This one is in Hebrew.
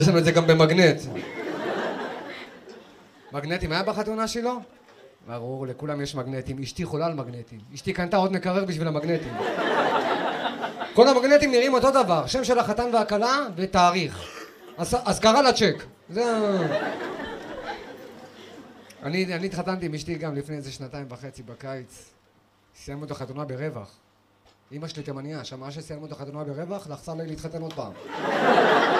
יש לנו את זה גם במגנט. מגנטים היה בחתונה שלו? ברור, לכולם יש מגנטים. אשתי חולה על מגנטים. אשתי קנתה עוד מקרר בשביל המגנטים. כל המגנטים נראים אותו דבר. שם של החתן והכלה ותאריך. אזכרה לצ'ק. זה... אני התחתנתי עם אשתי גם לפני איזה 2.5 בקיץ. סיימנו את החתונה ברווח. אמא שלי תימניה, שמעה שסיימנו את החתונה ברווח, לחצה לי להתחתן עוד פעם.